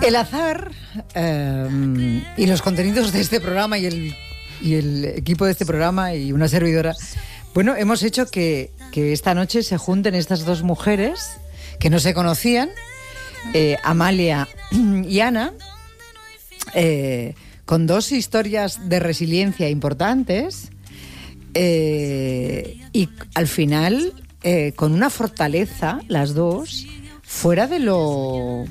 El azar y los contenidos de este programa y el equipo de este programa y una servidora, bueno, hemos hecho que esta noche se junten estas dos mujeres que no se conocían, Amalia y Ana, con dos historias de resiliencia importantes y al final con una fortaleza, las dos, fuera de lo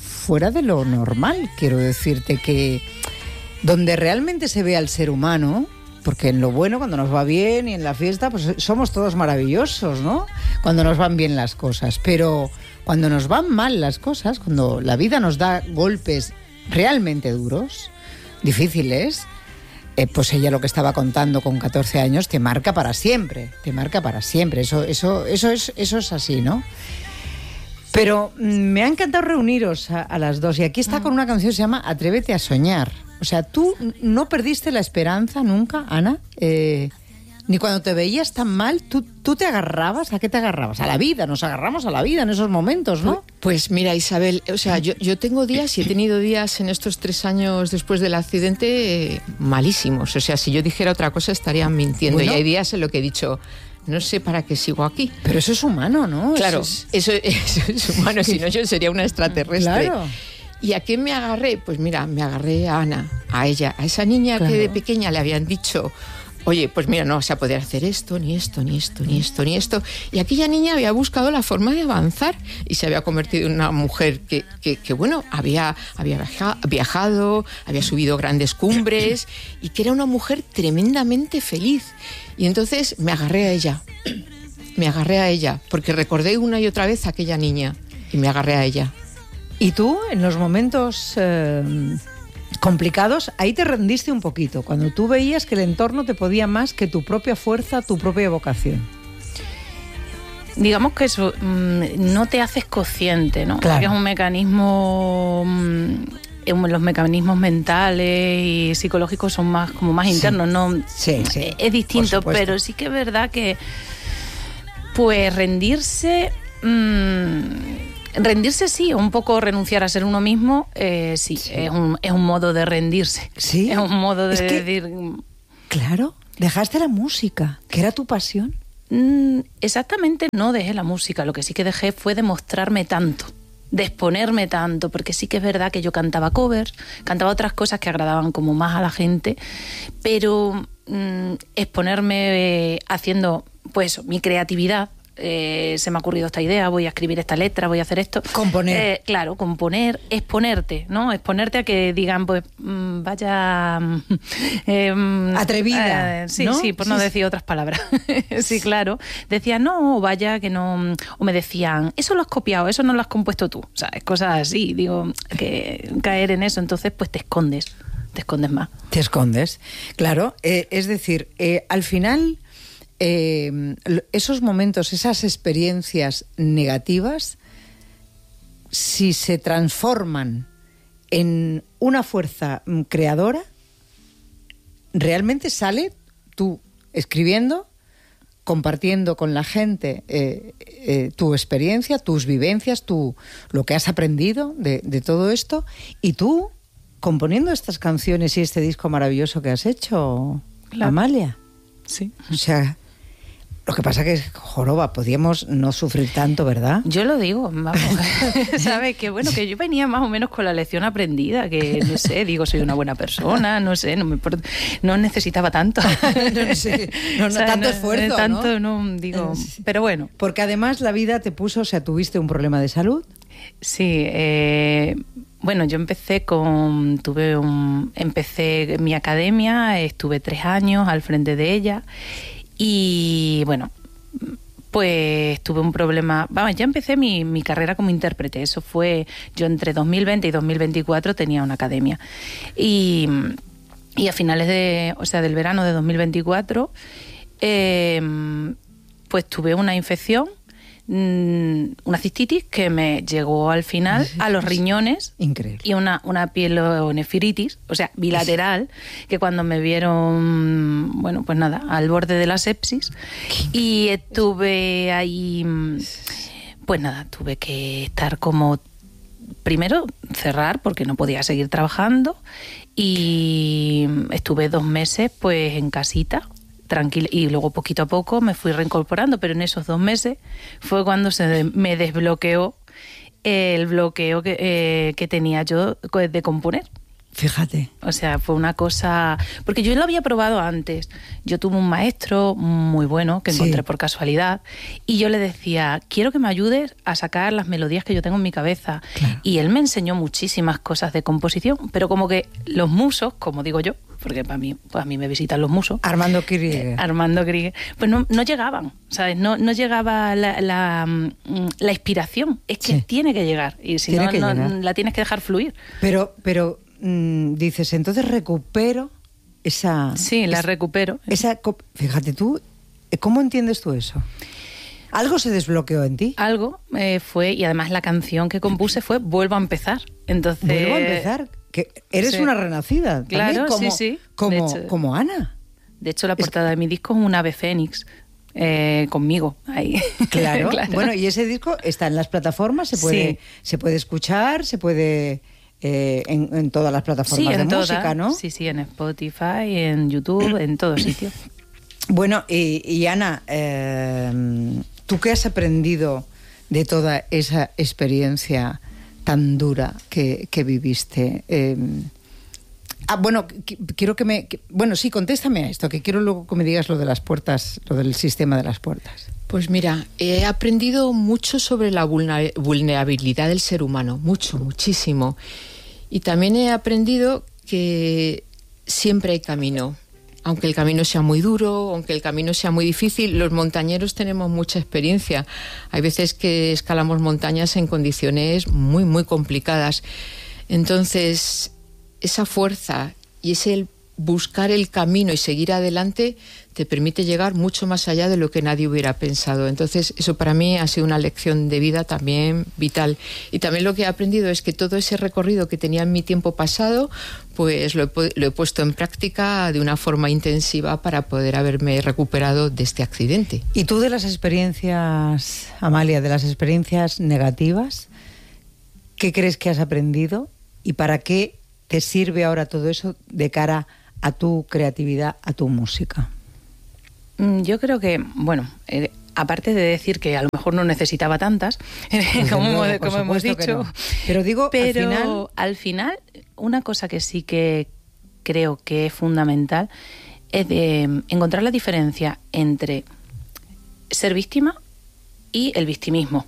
normal. Quiero decirte que donde realmente se ve al ser humano, porque en lo bueno, cuando nos va bien y en la fiesta, pues somos todos maravillosos, ¿no? Cuando nos van bien las cosas, pero cuando nos van mal las cosas, cuando la vida nos da golpes realmente duros, difíciles, pues ella lo que estaba contando con 14 años te marca para siempre, eso es así, ¿no? Pero me ha encantado reuniros a las dos, y aquí está con una canción que se llama Atrévete a soñar. O sea, ¿tú no perdiste la esperanza nunca, Ana? Ni cuando te veías tan mal, ¿tú te agarrabas? ¿A qué te agarrabas? A la vida, nos agarramos a la vida en esos momentos, ¿no? Pues mira, Isabel, o sea, yo tengo días y he tenido días en estos 3 años después del accidente malísimos. O sea, si yo dijera otra cosa estaría mintiendo. Bueno, y hay días en lo que he dicho, no sé para qué sigo aquí. Pero eso es humano, ¿no? Claro, eso es humano, si no yo sería una extraterrestre. Claro. ¿Y a quién me agarré? Pues mira, me agarré a Ana, a ella, a esa niña que de pequeña le habían dicho, oye, pues mira, no vas a poder hacer esto, ni esto, ni esto, ni esto, ni esto. Y aquella niña había buscado la forma de avanzar y se había convertido en una mujer que bueno, había viajado, había subido grandes cumbres y que era una mujer tremendamente feliz. Y entonces me agarré a ella, porque recordé una y otra vez a aquella niña y me agarré a ella. ¿Y tú, en los momentos complicados, ahí te rendiste un poquito, cuando tú veías que el entorno te podía más que tu propia fuerza, tu propia vocación? Digamos que eso no te haces consciente, ¿no? Claro. Porque es un mecanismo... los mecanismos mentales y psicológicos son más internos, ¿no? Sí. Es distinto, pero sí que es verdad que pues rendirse sí, un poco renunciar a ser uno mismo, sí. Es un modo de rendirse. Sí. Es un modo de decir... Claro, dejaste la música, que era tu pasión. Exactamente, no dejé la música, lo que sí que dejé fue de mostrarme tanto, de exponerme tanto, porque sí que es verdad que yo cantaba covers, cantaba otras cosas que agradaban como más a la gente, pero exponerme haciendo pues mi creatividad. Se me ha ocurrido esta idea, voy a escribir esta letra, voy a hacer esto. Componer. Claro, componer, exponerte, ¿no? Exponerte a que digan, pues, vaya... atrevida, sí, ¿no? Sí, por no decir otras palabras. Sí, claro. Decían, no, vaya, que no... O me decían, eso lo has copiado, eso no lo has compuesto tú. O sea, es cosas así, digo, que caer en eso, entonces, pues te escondes más. Te escondes, claro. Es decir, al final... esos momentos, esas experiencias negativas, si se transforman en una fuerza creadora, realmente sale tú escribiendo, compartiendo con la gente tu experiencia, tus vivencias, lo que has aprendido de todo esto, y tú componiendo estas canciones y este disco maravilloso que has hecho, claro. Amalia. Sí. O sea... Lo que pasa que es joroba, podíamos no sufrir tanto, ¿verdad? Yo lo digo, vamos, ¿sabes? Que bueno, que yo venía más o menos con la lección aprendida, que no sé, digo, soy una buena persona, no sé, no necesitaba tanto. No sé, o sea, tanto esfuerzo, tanto, ¿no? Digo, pero bueno. Porque además la vida te puso, o sea, ¿tuviste un problema de salud? Sí, bueno, yo empecé mi academia, estuve 3 años al frente de ella. Y bueno, pues tuve un problema. Vamos, ya empecé mi carrera como intérprete. Eso fue, yo entre 2020 y 2024 tenía una academia. Y a finales del verano de 2024, pues tuve una infección, una cistitis que me llegó al final a los riñones. Increíble. Y una pielonefritis, o sea, bilateral, que cuando me vieron, bueno, pues nada, al borde de la sepsis. Y estuve ahí, pues nada, tuve que estar como primero cerrar porque no podía seguir trabajando y estuve 2 meses pues en casita, tranquila, y luego poquito a poco me fui reincorporando, pero en esos 2 meses fue cuando me desbloqueó el bloqueo que tenía yo de componer. Fíjate. O sea, fue una cosa... Porque yo lo había probado antes. Yo tuve un maestro muy bueno que encontré por casualidad y yo le decía, quiero que me ayudes a sacar las melodías que yo tengo en mi cabeza. Claro. Y él me enseñó muchísimas cosas de composición, pero como que los musos, como digo yo, porque para mí, pues a mí me visitan los musos. Armando Krieger. Pues no llegaban, ¿sabes? No llegaba la inspiración. Es que tiene que llegar. Y si no, la tienes que dejar fluir. Pero dices, entonces recupero esa... Sí, la recupero. Fíjate tú, ¿cómo entiendes tú eso? ¿Algo se desbloqueó en ti? Algo fue, y además la canción que compuse fue Vuelvo a empezar. Entonces... ¿Vuelvo a empezar? Que eres una renacida. Claro, también, sí. Como Ana. De hecho, la portada de mi disco es un ave fénix. Conmigo ahí. Claro. Bueno, y ese disco está en las plataformas, se puede escuchar, se puede... en todas las plataformas de música, ¿no? Sí, en Spotify, en YouTube, en todos sitios. Bueno, y Ana, ¿tú qué has aprendido de toda esa experiencia tan dura que viviste? Bueno, quiero contéstame a esto, que quiero luego que me digas lo de las puertas, lo del sistema de las puertas. Pues mira, he aprendido mucho sobre la vulnerabilidad del ser humano, muchísimo. Y también he aprendido que siempre hay camino. Aunque el camino sea muy duro, aunque el camino sea muy difícil, los montañeros tenemos mucha experiencia. Hay veces que escalamos montañas en condiciones muy, muy complicadas. Entonces, esa fuerza y ese buscar el camino y seguir adelante te permite llegar mucho más allá de lo que nadie hubiera pensado. Entonces, eso para mí ha sido una lección de vida también vital. Y también lo que he aprendido es que todo ese recorrido que tenía en mi tiempo pasado, pues lo he puesto en práctica de una forma intensiva para poder haberme recuperado de este accidente. ¿Y tú de las experiencias, Amalia, de las experiencias negativas, qué crees que has aprendido y para qué te sirve ahora todo eso de cara a tu creatividad, a tu música? Yo creo que, aparte de decir que a lo mejor no necesitaba tantas, como hemos dicho, no. Pero digo, al final, una cosa que sí que creo que es fundamental es de encontrar la diferencia entre ser víctima y el victimismo.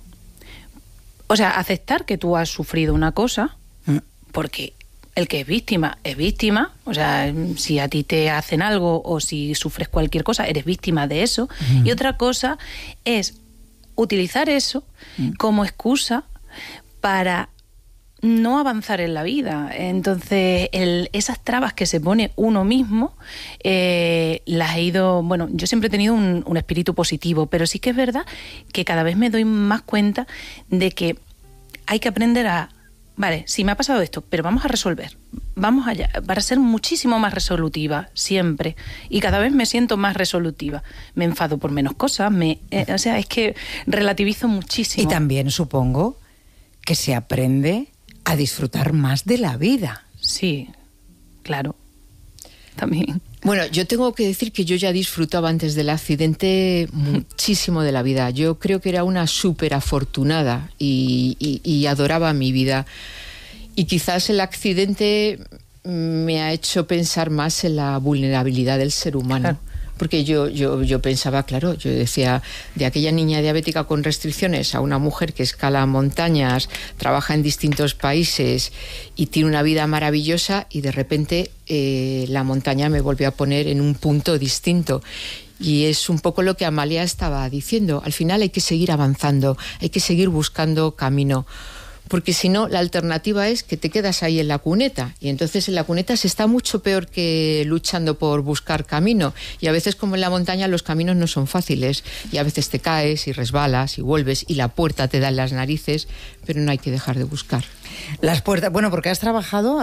O sea, aceptar que tú has sufrido una cosa, porque el que es víctima, o sea, si a ti te hacen algo o si sufres cualquier cosa, eres víctima de eso. Y otra cosa es utilizar eso como excusa para no avanzar en la vida. Entonces, esas trabas que se pone uno mismo, las he ido... Bueno, yo siempre he tenido un espíritu positivo, pero sí que es verdad que cada vez me doy más cuenta de que hay que aprender a... Vale, sí me ha pasado esto, pero vamos a resolver. Vamos allá, para ser muchísimo más resolutiva, siempre. Y cada vez me siento más resolutiva. Me enfado por menos cosas, o sea, es que relativizo muchísimo. Y también supongo que se aprende a disfrutar más de la vida. Sí, claro, también. Bueno, yo tengo que decir que yo ya disfrutaba antes del accidente muchísimo de la vida. Yo creo que era una súper afortunada y adoraba mi vida. Y quizás el accidente me ha hecho pensar más en la vulnerabilidad del ser humano. Claro. Porque yo pensaba, claro, yo decía, de aquella niña diabética con restricciones a una mujer que escala montañas, trabaja en distintos países y tiene una vida maravillosa, y de repente la montaña me volvió a poner en un punto distinto. Y es un poco lo que Amalia estaba diciendo. Al final hay que seguir avanzando, hay que seguir buscando camino. Porque si no, la alternativa es que te quedas ahí en la cuneta, y entonces en la cuneta se está mucho peor que luchando por buscar camino, y a veces, como en la montaña, los caminos no son fáciles, y a veces te caes y resbalas y vuelves y la puerta te da en las narices, pero no hay que dejar de buscar. Las puertas, bueno, porque has trabajado,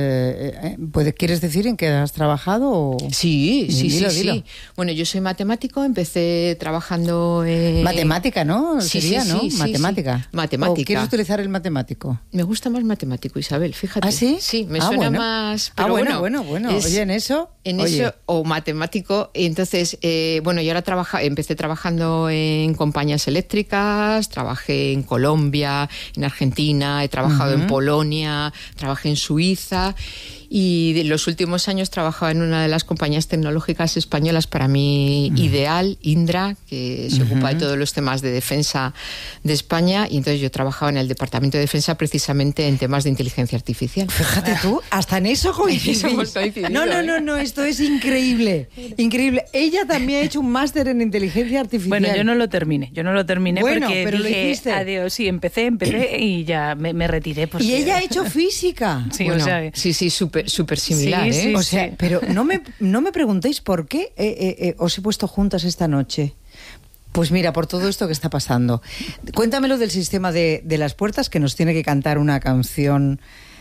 ¿quieres decir en qué has trabajado? O... Sí. Dilo. Bueno, yo soy matemático, empecé trabajando en... Matemática, ¿no? Sí, Sería, sí, ¿no? sí, Matemática. Sí. Matemática. ¿O quieres utilizar el matemático? matemático? Me gusta más matemático, Isabel, fíjate. ¿Ah, sí? Sí, me suena más... Pero bueno. Es, oye, en eso... eso, o matemático. Entonces, y ahora empecé trabajando en compañías eléctricas, trabajé en Colombia, en Argentina, he trabajado en Polonia, trabajé en Suiza... Y de los últimos años trabajaba en una de las compañías tecnológicas españolas para mí ideal, Indra, que se ocupa de todos los temas de defensa de España, y entonces yo trabajaba en el Departamento de Defensa precisamente en temas de inteligencia artificial. Fíjate tú, hasta en eso coincidimos. No, esto es increíble, increíble. Ella también ha hecho un máster en inteligencia artificial. Bueno, yo no lo terminé bueno, porque pero dije, lo hiciste. Adiós, sí, empecé y ya me retiré. Y ella ha hecho física. Sí, bueno, o sea, sí, súper similar, sí, ¿eh? O sea, pero no me preguntéis por qué os he puesto juntas esta noche. Pues mira, por todo esto que está pasando. Cuéntamelo del sistema de las puertas, que nos tiene que cantar una canción,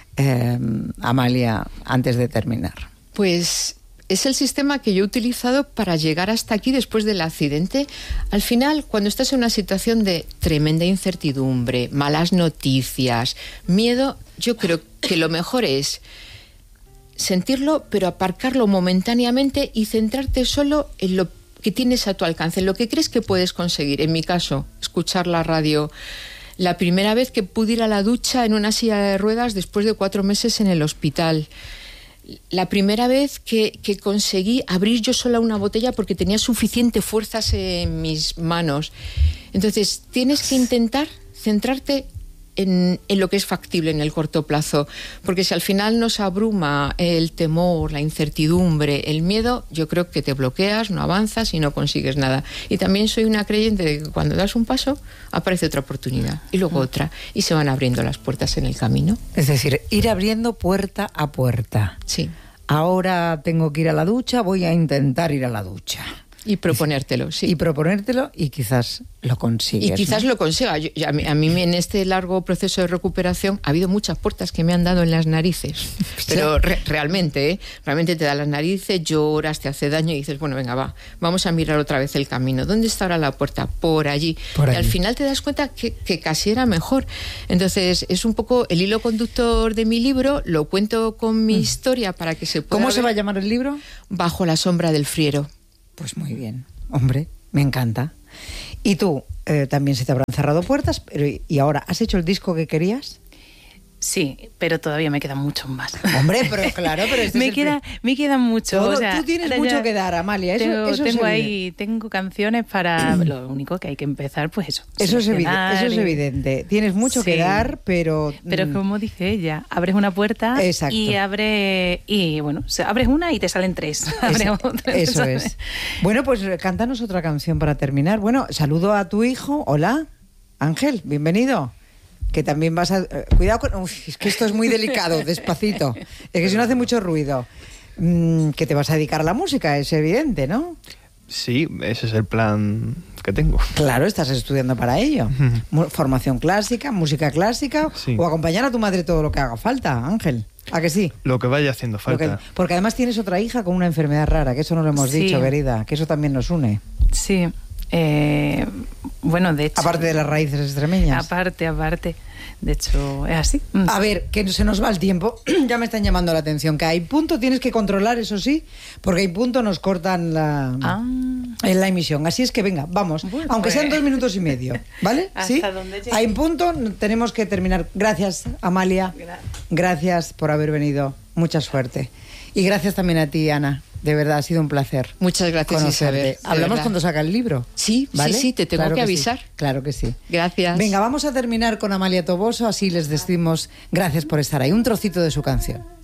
Amalia, antes de terminar. Pues es el sistema que yo he utilizado para llegar hasta aquí después del accidente. Al final, cuando estás en una situación de tremenda incertidumbre, malas noticias, miedo, yo creo que lo mejor es sentirlo, pero aparcarlo momentáneamente y centrarte solo en lo que tienes a tu alcance, en lo que crees que puedes conseguir. En mi caso, escuchar la radio. La primera vez que pude ir a la ducha en una silla de ruedas después de 4 meses en el hospital. La primera vez que conseguí abrir yo sola una botella porque tenía suficiente fuerzas en mis manos. Entonces, tienes que intentar centrarte en lo que es factible en el corto plazo, porque si al final nos abruma el temor, la incertidumbre, el miedo, yo creo que te bloqueas, no avanzas y no consigues nada. Y también soy una creyente de que cuando das un paso aparece otra oportunidad y luego otra, y se van abriendo las puertas en el camino. Es decir, ir abriendo puerta a puerta. Sí. Ahora tengo que ir a la ducha, voy a intentar ir a la ducha. Y proponértelo, sí. Y proponértelo y quizás lo consigues. Y quizás ¿no? lo consiga. A mí en este largo proceso de recuperación ha habido muchas puertas que me han dado en las narices. Pero realmente te da las narices, lloras, te hace daño y dices, bueno, venga, vamos a mirar otra vez el camino. ¿Dónde está ahora la puerta? Por allí. Y al final te das cuenta que casi era mejor. Entonces, es un poco el hilo conductor de mi libro. Lo cuento con mi historia para que se pueda ¿Cómo ver. se va a llamar el libro? Bajo la sombra del friero. Pues muy bien, hombre, me encanta. Y tú, también se te habrán cerrado puertas, ¿y ahora has hecho el disco que querías? Sí, pero todavía me quedan muchos más. Hombre, pero claro, pero me quedan muchos. Todo, o sea, tú tienes mucho que dar, Amalia. Tengo canciones para... Lo único que hay que empezar, pues eso. Eso es evidente. Tienes mucho que dar, pero... Pero como dice ella, abres una puerta. Exacto. Y abres una y te salen 3. Eso es. Bueno, pues cántanos otra canción para terminar. Bueno, saludo a tu hijo. Hola, Ángel, bienvenido. Que también vas a... cuidado con... Uf, es que esto es muy delicado, despacito. Es que si no hace mucho ruido. Que te vas a dedicar a la música, es evidente, ¿no? Sí, ese es el plan que tengo. Claro, estás estudiando para ello. Formación clásica, música clásica, sí. O acompañar a tu madre todo lo que haga falta, Ángel. ¿A que sí? Lo que vaya haciendo falta. Porque además tienes otra hija con una enfermedad rara, que eso no lo hemos dicho, querida, que eso también nos une. Sí. Bueno, de hecho... Aparte de las raíces extremeñas. Aparte. De hecho, es así. A ver, que se nos va el tiempo. Ya me están llamando la atención. Que hay punto tienes que controlar, eso sí, porque hay punto nos cortan en la emisión. Así es que venga, vamos. Bueno, aunque sean 2 minutos y medio, ¿vale? ¿Sí? Hay punto, tenemos que terminar. Gracias, Amalia. Gracias por haber venido. Mucha suerte. Y gracias también a ti, Ana. De verdad, ha sido un placer. Muchas gracias, Isabel. Hablamos cuando saca el libro. Sí, ¿vale? Sí, te tengo que avisar. Sí. Claro que sí. Gracias. Venga, vamos a terminar con Amalia Toboso, así les decimos gracias por estar ahí. Un trocito de su canción.